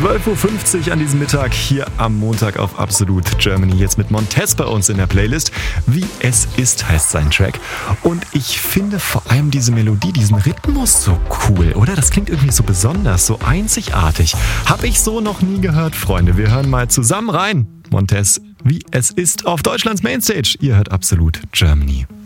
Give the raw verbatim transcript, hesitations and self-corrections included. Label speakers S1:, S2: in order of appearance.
S1: zwölf Uhr fünfzig an diesem Mittag hier am Montag auf Absolut Germany. Jetzt mit Montez bei uns in der Playlist. Wie es ist, heißt sein Track. Und ich finde vor allem diese Melodie, diesen Rhythmus so cool, oder? Das klingt irgendwie so besonders, so einzigartig. Hab ich so noch nie gehört, Freunde. Wir hören mal zusammen rein. Montez, wie es ist auf Deutschlands Mainstage. Ihr hört Absolut Germany.